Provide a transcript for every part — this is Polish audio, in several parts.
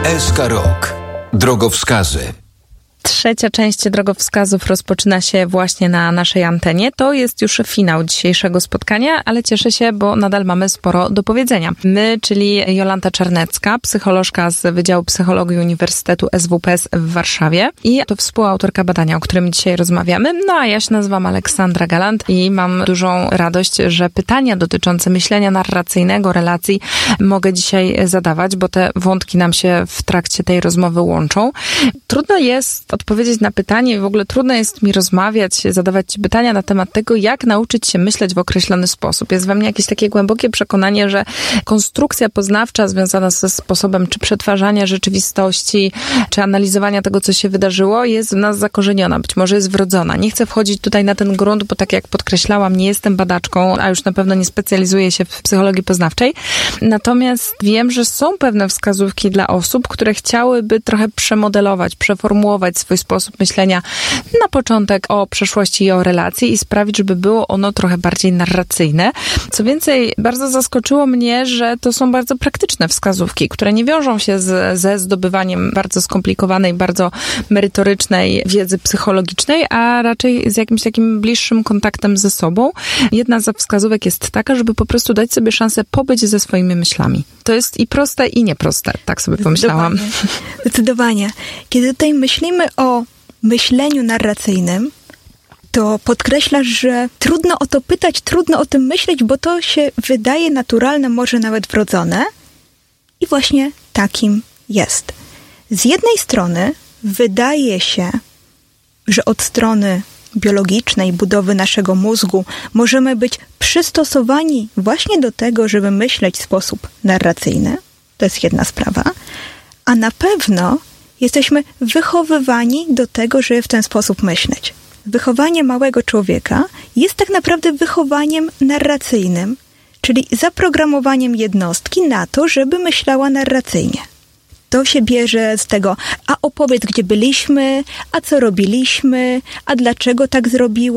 SK Rok. Drogowskazy. Trzecia część drogowskazów rozpoczyna się właśnie na naszej antenie. To jest już finał dzisiejszego spotkania, ale cieszę się, bo nadal mamy sporo do powiedzenia. My, czyli Jolanta Czarnecka, psycholożka z Wydziału Psychologii Uniwersytetu SWPS w Warszawie i to współautorka badania, o którym dzisiaj rozmawiamy. No a ja się nazywam Aleksandra Galant i mam dużą radość, że pytania dotyczące myślenia narracyjnego, relacji mogę dzisiaj zadawać, bo te wątki nam się w trakcie tej rozmowy łączą. Trudno jest odpowiedzieć na pytanie i w ogóle trudno jest mi rozmawiać, zadawać ci pytania na temat tego, jak nauczyć się myśleć w określony sposób. Jest we mnie jakieś takie głębokie przekonanie, że konstrukcja poznawcza związana ze sposobem czy przetwarzania rzeczywistości, czy analizowania tego, co się wydarzyło, jest w nas zakorzeniona, być może jest wrodzona. Nie chcę wchodzić tutaj na ten grunt, bo tak jak podkreślałam, nie jestem badaczką, a już na pewno nie specjalizuję się w psychologii poznawczej. Natomiast wiem, że są pewne wskazówki dla osób, które chciałyby trochę przemodelować, przeformułować swój sposób myślenia na początek o przeszłości i o relacji i sprawić, żeby było ono trochę bardziej narracyjne. Co więcej, bardzo zaskoczyło mnie, że to są bardzo praktyczne wskazówki, które nie wiążą się ze zdobywaniem bardzo skomplikowanej, bardzo merytorycznej wiedzy psychologicznej, a raczej z jakimś takim bliższym kontaktem ze sobą. Jedna ze wskazówek jest taka, żeby po prostu dać sobie szansę pobyć ze swoimi myślami. To jest i proste, i nieproste, tak sobie pomyślałam. Zdecydowanie. Kiedy tutaj myślimy o myśleniu narracyjnym, to podkreślasz, że trudno o to pytać, trudno o tym myśleć, bo to się wydaje naturalne, może nawet wrodzone. I właśnie takim jest. Z jednej strony wydaje się, że od strony biologicznej budowy naszego mózgu możemy być przystosowani właśnie do tego, żeby myśleć w sposób narracyjny. To jest jedna sprawa. A na pewno jesteśmy wychowywani do tego, żeby w ten sposób myśleć. Wychowanie małego człowieka jest tak naprawdę wychowaniem narracyjnym, czyli zaprogramowaniem jednostki na to, żeby myślała narracyjnie. To się bierze z tego, a opowiedz, gdzie byliśmy, a co robiliśmy, a dlaczego tak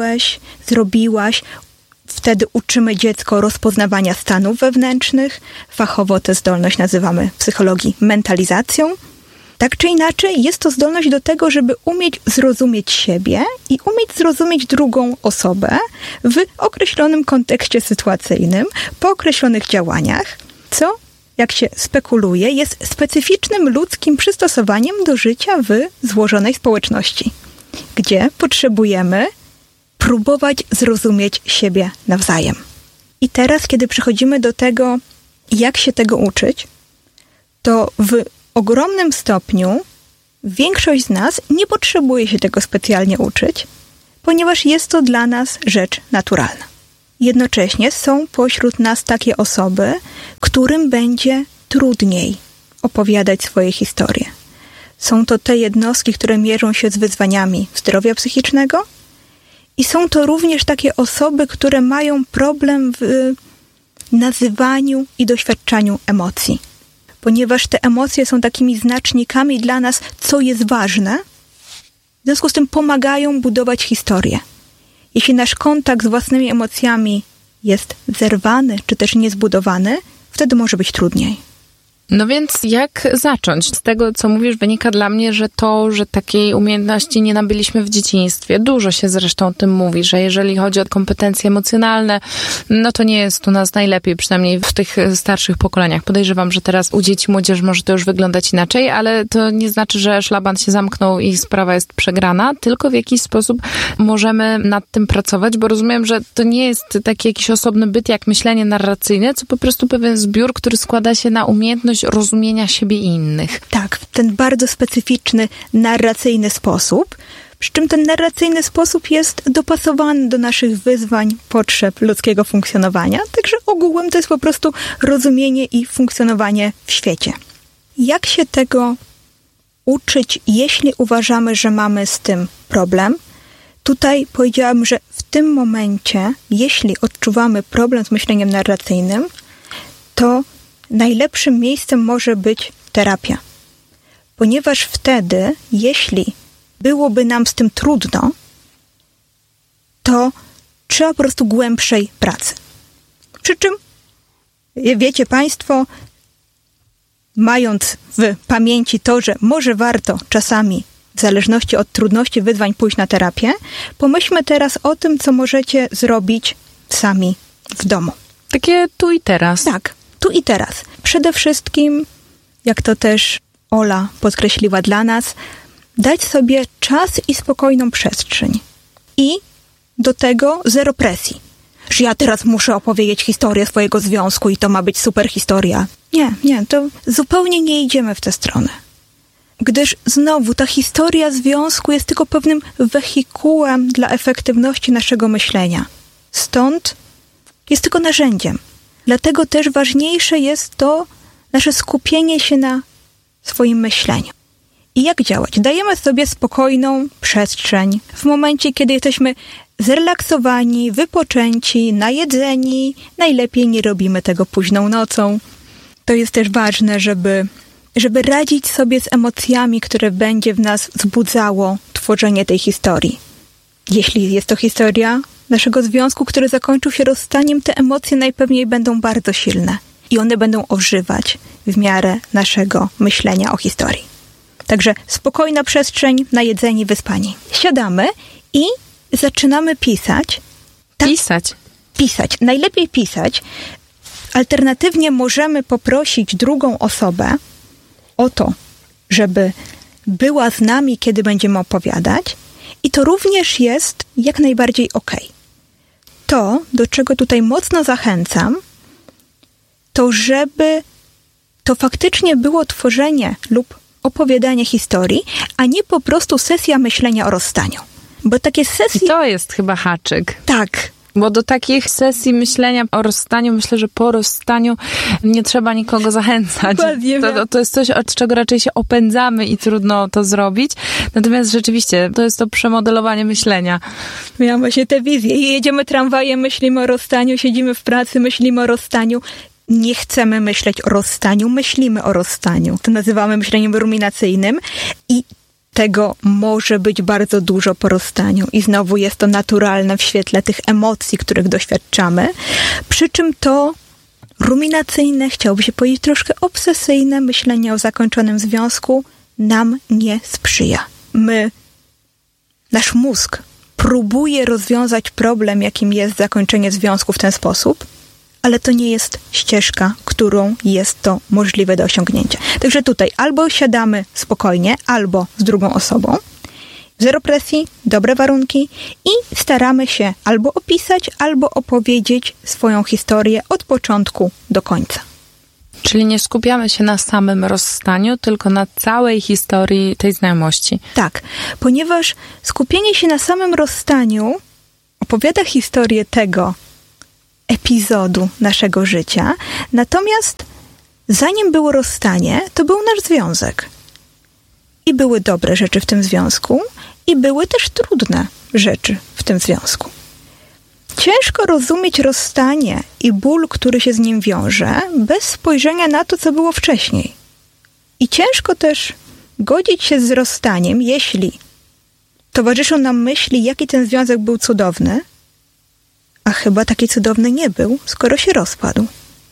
zrobiłaś. Wtedy uczymy dziecko rozpoznawania stanów wewnętrznych. Fachowo tę zdolność nazywamy w psychologii mentalizacją. Tak czy inaczej, jest to zdolność do tego, żeby umieć zrozumieć siebie i umieć zrozumieć drugą osobę w określonym kontekście sytuacyjnym, po określonych działaniach, co, jak się spekuluje, jest specyficznym ludzkim przystosowaniem do życia w złożonej społeczności, gdzie potrzebujemy próbować zrozumieć siebie nawzajem. I teraz, kiedy przechodzimy do tego, jak się tego uczyć, to w ogromnym stopniu większość z nas nie potrzebuje się tego specjalnie uczyć, ponieważ jest to dla nas rzecz naturalna. Jednocześnie są pośród nas takie osoby, którym będzie trudniej opowiadać swoje historie. Są to te jednostki, które mierzą się z wyzwaniami zdrowia psychicznego i są to również takie osoby, które mają problem w nazywaniu i doświadczaniu emocji. Ponieważ te emocje są takimi znacznikami dla nas, co jest ważne, w związku z tym pomagają budować historię. Jeśli nasz kontakt z własnymi emocjami jest zerwany, czy też niezbudowany, wtedy może być trudniej. No więc jak zacząć? Z tego, co mówisz, wynika dla mnie, że takiej umiejętności nie nabyliśmy w dzieciństwie. Dużo się zresztą o tym mówi, że jeżeli chodzi o kompetencje emocjonalne, no to nie jest u nas najlepiej, przynajmniej w tych starszych pokoleniach. Podejrzewam, że teraz u dzieci, młodzieży może to już wyglądać inaczej, ale to nie znaczy, że szlaban się zamknął i sprawa jest przegrana, tylko w jakiś sposób możemy nad tym pracować, bo rozumiem, że to nie jest taki jakiś osobny byt jak myślenie narracyjne, co po prostu pewien zbiór, który składa się na umiejętność rozumienia siebie i innych. Tak, w ten bardzo specyficzny, narracyjny sposób, przy czym ten narracyjny sposób jest dopasowany do naszych wyzwań, potrzeb ludzkiego funkcjonowania, także ogółem to jest po prostu rozumienie i funkcjonowanie w świecie. Jak się tego uczyć, jeśli uważamy, że mamy z tym problem? Tutaj powiedziałam, że w tym momencie, jeśli odczuwamy problem z myśleniem narracyjnym, to najlepszym miejscem może być terapia. Ponieważ wtedy, jeśli byłoby nam z tym trudno, to trzeba po prostu głębszej pracy. Przy czym, wiecie Państwo, mając w pamięci to, że może warto czasami, w zależności od trudności, wyzwań, pójść na terapię, pomyślmy teraz o tym, co możecie zrobić sami w domu. Takie tu i teraz. Tak, tu i teraz. Przede wszystkim, jak to też Ola podkreśliła dla nas, dać sobie czas i spokojną przestrzeń. I do tego zero presji. Że ja teraz muszę opowiedzieć historię swojego związku i to ma być super historia. Nie, to zupełnie nie idziemy w tę stronę. Gdyż znowu ta historia związku jest tylko pewnym wehikułem dla efektywności naszego myślenia. Stąd jest tylko narzędziem. Dlatego też ważniejsze jest to nasze skupienie się na swoim myśleniu. I jak działać? Dajemy sobie spokojną przestrzeń. W momencie, kiedy jesteśmy zrelaksowani, wypoczęci, najedzeni, najlepiej nie robimy tego późną nocą. To jest też ważne, żeby radzić sobie z emocjami, które będzie w nas wzbudzało tworzenie tej historii. Jeśli jest to historia naszego związku, który zakończył się rozstaniem, te emocje najpewniej będą bardzo silne i one będą ożywać w miarę naszego myślenia o historii. Także spokojna przestrzeń, najedzeni, wyspani. Siadamy i zaczynamy pisać. Pisać. Najlepiej pisać. Alternatywnie możemy poprosić drugą osobę o to, żeby była z nami, kiedy będziemy opowiadać. I to również jest jak najbardziej okej. To, do czego tutaj mocno zachęcam, to żeby to faktycznie było tworzenie lub opowiadanie historii, a nie po prostu sesja myślenia o rozstaniu. Bo takie sesje... I to jest chyba haczyk. Tak. Bo do takich sesji myślenia o rozstaniu, myślę, że po rozstaniu nie trzeba nikogo zachęcać. To jest coś, od czego raczej się opędzamy i trudno to zrobić. Natomiast rzeczywiście, to jest to przemodelowanie myślenia. Miałam właśnie tę wizję. Jedziemy tramwajem, myślimy o rozstaniu, siedzimy w pracy, myślimy o rozstaniu. Nie chcemy myśleć o rozstaniu, myślimy o rozstaniu. To nazywamy myśleniem ruminacyjnym i tego może być bardzo dużo po rozstaniu. I znowu jest to naturalne w świetle tych emocji, których doświadczamy. Przy czym to ruminacyjne, chciałoby się powiedzieć troszkę obsesyjne myślenie o zakończonym związku nam nie sprzyja. Nasz mózg próbuje rozwiązać problem, jakim jest zakończenie związku w ten sposób, ale to nie jest ścieżka, którą jest to możliwe do osiągnięcia. Także tutaj albo siadamy spokojnie, albo z drugą osobą, zero presji, dobre warunki i staramy się albo opisać, albo opowiedzieć swoją historię od początku do końca. Czyli nie skupiamy się na samym rozstaniu, tylko na całej historii tej znajomości. Tak, ponieważ skupienie się na samym rozstaniu opowiada historię tego epizodu naszego życia, natomiast zanim było rozstanie, to był nasz związek. I były dobre rzeczy w tym związku, i były też trudne rzeczy w tym związku. Ciężko rozumieć rozstanie i ból, który się z nim wiąże, bez spojrzenia na to, co było wcześniej. I ciężko też godzić się z rozstaniem, jeśli towarzyszą nam myśli, jaki ten związek był cudowny, a chyba taki cudowny nie był, skoro się rozpadł.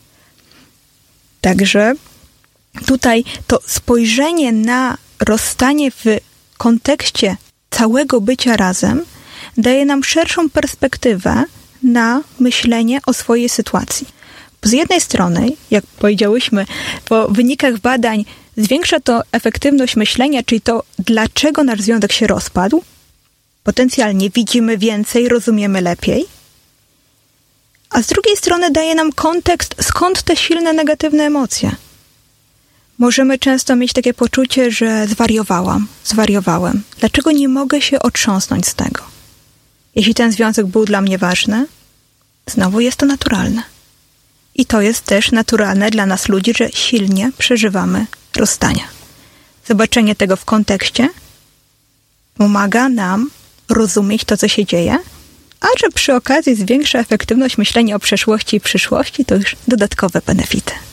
Także tutaj to spojrzenie na rozstanie w kontekście całego bycia razem daje nam szerszą perspektywę na myślenie o swojej sytuacji. Z jednej strony, jak powiedziałyśmy, po wynikach badań zwiększa to efektywność myślenia, czyli to, dlaczego nasz związek się rozpadł. Potencjalnie widzimy więcej, rozumiemy lepiej. A z drugiej strony daje nam kontekst, skąd te silne negatywne emocje. Możemy często mieć takie poczucie, że zwariowałem. Dlaczego nie mogę się otrząsnąć z tego? Jeśli ten związek był dla mnie ważny, znowu jest to naturalne. I to jest też naturalne dla nas ludzi, że silnie przeżywamy rozstania. Zobaczenie tego w kontekście pomaga nam rozumieć to, co się dzieje, a że przy okazji zwiększa efektywność myślenia o przeszłości i przyszłości, to już dodatkowe benefity.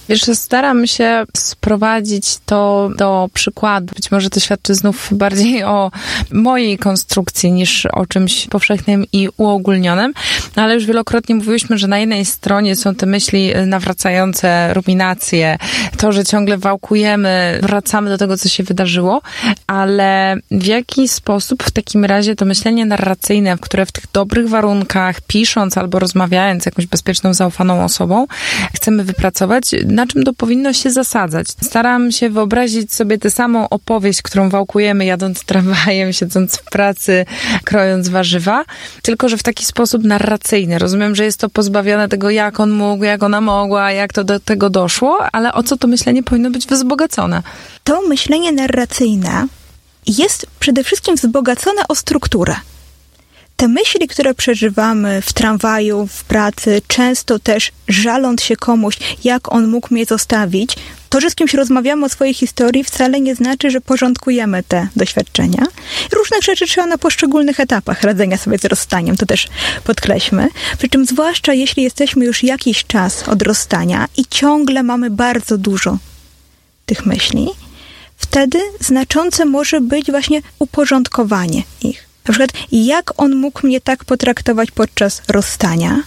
Wiesz, staram się sprowadzić to do przykładu. Być może to świadczy znów bardziej o mojej konstrukcji niż o czymś powszechnym i uogólnionym, no ale już wielokrotnie mówiłyśmy, że na jednej stronie są te myśli nawracające, ruminacje, to, że ciągle wałkujemy, wracamy do tego, co się wydarzyło, ale w jaki sposób w takim razie to myślenie narracyjne, które w tych dobrych warunkach, pisząc albo rozmawiając z jakąś bezpieczną, zaufaną osobą, chcemy wypracować, na czym to powinno się zasadzać. Staram się wyobrazić sobie tę samą opowieść, którą wałkujemy jadąc tramwajem, siedząc w pracy, krojąc warzywa, tylko że w taki sposób narracyjny. Rozumiem, że jest to pozbawione tego, jak on mógł, jak ona mogła, jak to do tego doszło, ale o co to myślenie powinno być wzbogacone? To myślenie narracyjne jest przede wszystkim wzbogacone o strukturę. Te myśli, które przeżywamy w tramwaju, w pracy, często też żaląc się komuś, jak on mógł mnie zostawić, to, że z kimś rozmawiamy o swojej historii, wcale nie znaczy, że porządkujemy te doświadczenia. Różnych rzeczy trzeba na poszczególnych etapach radzenia sobie z rozstaniem, to też podkreślmy. Przy czym zwłaszcza jeśli jesteśmy już jakiś czas od rozstania i ciągle mamy bardzo dużo tych myśli, wtedy znaczące może być właśnie uporządkowanie ich. Na przykład, jak on mógł mnie tak potraktować podczas rozstania,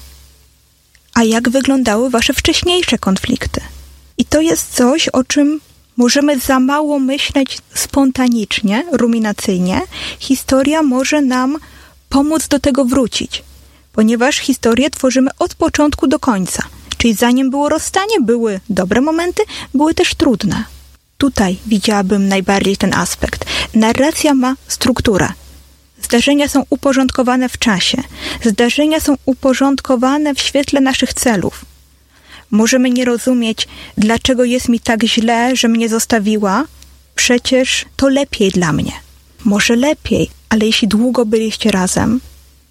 a jak wyglądały wasze wcześniejsze konflikty. I to jest coś, o czym możemy za mało myśleć spontanicznie, ruminacyjnie. Historia może nam pomóc do tego wrócić, ponieważ historię tworzymy od początku do końca. Czyli zanim było rozstanie, były dobre momenty, były też trudne. Tutaj widziałabym najbardziej ten aspekt. Narracja ma strukturę. Zdarzenia są uporządkowane w czasie. Zdarzenia są uporządkowane w świetle naszych celów. Możemy nie rozumieć, dlaczego jest mi tak źle, że mnie zostawiła. Przecież to lepiej dla mnie. Może lepiej, ale jeśli długo byliście razem,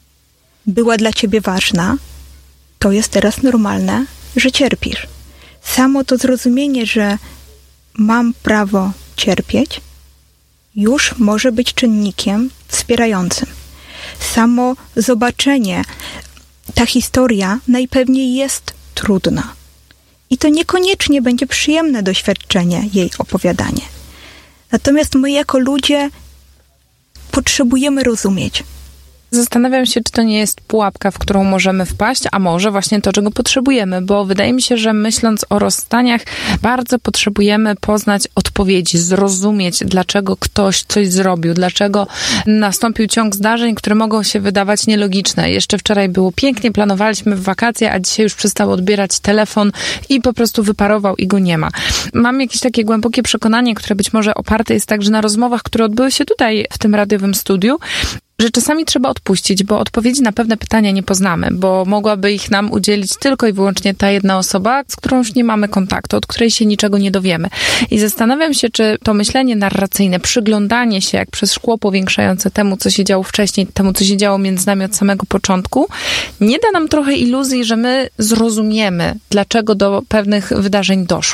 była dla ciebie ważna, to jest teraz normalne, że cierpisz. Samo to zrozumienie, że mam prawo cierpieć, już może być czynnikiem wspierającym. Samo zobaczenie, ta historia najpewniej jest trudna. I to niekoniecznie będzie przyjemne doświadczenie, jej opowiadanie. Natomiast my jako ludzie potrzebujemy rozumieć. Zastanawiam się, czy to nie jest pułapka, w którą możemy wpaść, a może właśnie to, czego potrzebujemy, bo wydaje mi się, że myśląc o rozstaniach, bardzo potrzebujemy poznać odpowiedzi, zrozumieć, dlaczego ktoś coś zrobił, dlaczego nastąpił ciąg zdarzeń, które mogą się wydawać nielogiczne. Jeszcze wczoraj było pięknie, planowaliśmy w wakacje, a dzisiaj już przestał odbierać telefon i po prostu wyparował i go nie ma. Mam jakieś takie głębokie przekonanie, które być może oparte jest także na rozmowach, które odbyły się tutaj w tym radiowym studiu, że czasami trzeba odpuścić, bo odpowiedzi na pewne pytania nie poznamy, bo mogłaby ich nam udzielić tylko i wyłącznie ta jedna osoba, z którą już nie mamy kontaktu, od której się niczego nie dowiemy. I zastanawiam się, czy to myślenie narracyjne, przyglądanie się jak przez szkło powiększające temu, co się działo wcześniej, temu, co się działo między nami od samego początku, nie da nam trochę iluzji, że my zrozumiemy, dlaczego do pewnych wydarzeń doszło.